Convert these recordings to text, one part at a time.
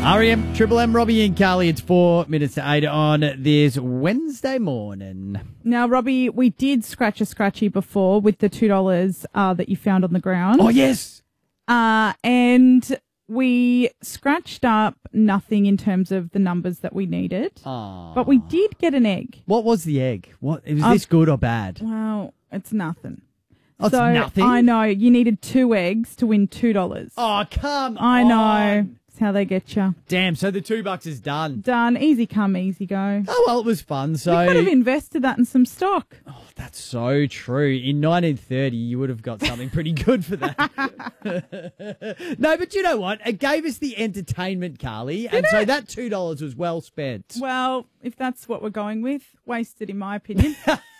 REM, Triple M, Robbie and Carly. It's 4 minutes to 8 on this Wednesday morning. Now, Robbie, we did scratch a scratchy before with the $2 that you found on the ground. Oh, yes. And we scratched up nothing in terms of the numbers that we needed. Oh. But we did get an egg. What was the egg? Was this good or bad? Well, it's nothing. Oh, it's nothing? I know. You needed 2 eggs to win $2. Oh, come on. I know. It's how they get you. Damn, so the $2 is done. Done. Easy come, easy go. Oh, well, it was fun. So You could have invested that in some stock. Oh, that's so true. In 1930, you would have got something pretty good for that. No, but you know what? It gave us the entertainment, Carly, and so that $2 was well spent. Well, if that's what we're going with, wasted in my opinion.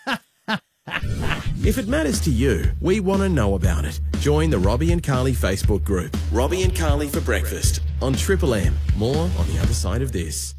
If it matters to you, we want to know about it. Join the Robbie and Carly Facebook group. Robbie and Carly for breakfast on Triple M. More on the other side of this.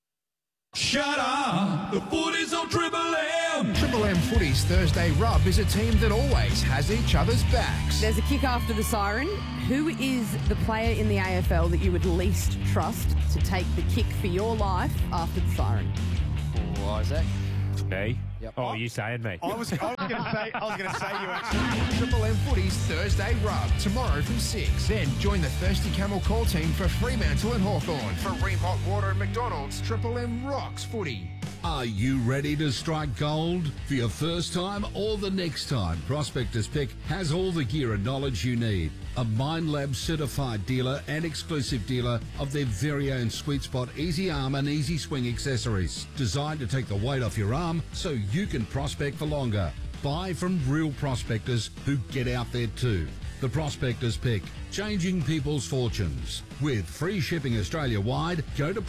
Shut up! The footy's on Triple M! Triple M Footy's Thursday Rub is a team that always has each other's backs. There's a kick after the siren. Who is the player in the AFL that you would least trust to take the kick for your life after the siren? Oh, Isaac. Me? Yep. Oh, you saying me? I was going to say you actually. Triple M Footy's Thursday Rub, tomorrow from 6. Then join the Thirsty Camel call team for Fremantle and Hawthorn. For Ream Hot Water and McDonald's, Triple M rocks footy. Are you ready to strike gold? For your first time or the next time, Prospectors Pick has all the gear and knowledge you need. A Mindlab certified dealer and exclusive dealer of their very own Sweet Spot Easy Arm and Easy Swing accessories. Designed to take the weight off your arm so you can prospect for longer. Buy from real prospectors who get out there too. The Prospectors Pick, changing people's fortunes. With free shipping Australia-wide, go to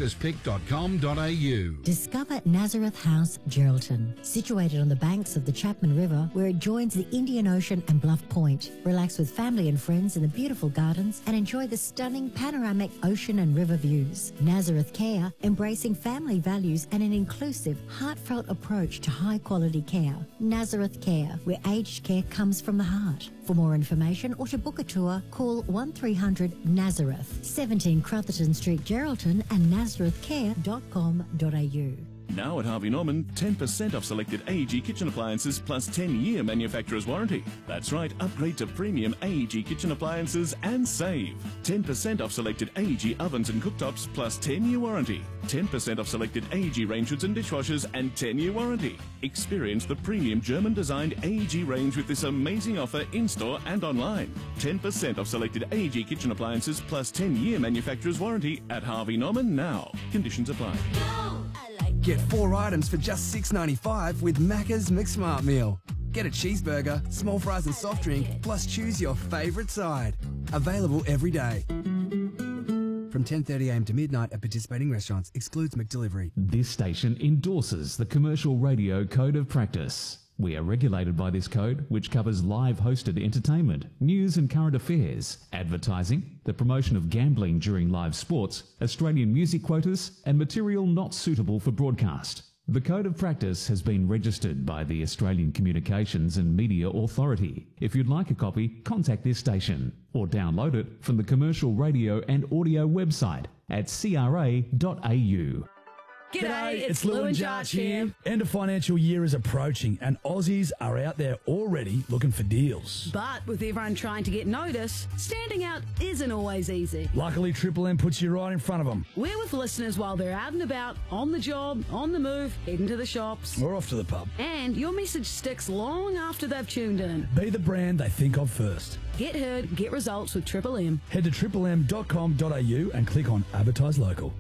prospectorspick.com.au. Discover Nazareth House, Geraldton. Situated on the banks of the Chapman River, where it joins the Indian Ocean and Bluff Point. Relax with family and friends in the beautiful gardens and enjoy the stunning panoramic ocean and river views. Nazareth Care, embracing family values and an inclusive, heartfelt approach to high-quality care. Nazareth Care, where aged care comes from the heart. For more information or to book a tour, call 1300 Nazareth, 17 Crotherton Street, Geraldton, and nazarethcare.com.au. Now at Harvey Norman, 10% off selected AEG kitchen appliances plus 10-year manufacturer's warranty. That's right, upgrade to premium AEG kitchen appliances and save. 10% off selected AEG ovens and cooktops plus 10-year warranty. 10% off selected AEG range hoods and dishwashers and 10-year warranty. Experience the premium German-designed AEG range with this amazing offer in-store and online. 10% off selected AEG kitchen appliances plus 10-year manufacturer's warranty at Harvey Norman now. Conditions apply. Get 4 items for just $6.95 with Macca's McSmart Meal. Get a cheeseburger, small fries and soft drink, plus choose your favourite side. Available every day. From 10:30am to midnight at participating restaurants. Excludes McDelivery. This station endorses the Commercial Radio Code of Practice. We are regulated by this code, which covers live hosted entertainment, news and current affairs, advertising, the promotion of gambling during live sports, Australian music quotas, and material not suitable for broadcast. The Code of Practice has been registered by the Australian Communications and Media Authority. If you'd like a copy, contact this station or download it from the Commercial Radio and Audio website at cra.au. G'day, it's Lou and Jarch here. End of financial year is approaching and Aussies are out there already looking for deals. But with everyone trying to get notice, standing out isn't always easy. Luckily, Triple M puts you right in front of them. We're with listeners while they're out and about, on the job, on the move, heading to the shops. Or off to the pub. And your message sticks long after they've tuned in. Be the brand they think of first. Get heard, get results with Triple M. Head to triplem.com.au and click on Advertise Local.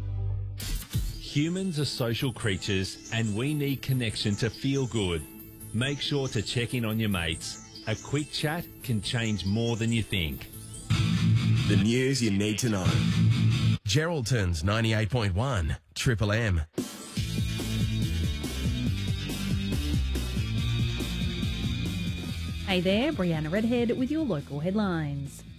Humans are social creatures and we need connection to feel good. Make sure to check in on your mates. A quick chat can change more than you think. The news you need to know. Geraldton's 98.1 Triple M. Hey there, Brianna Redhead with your local headlines.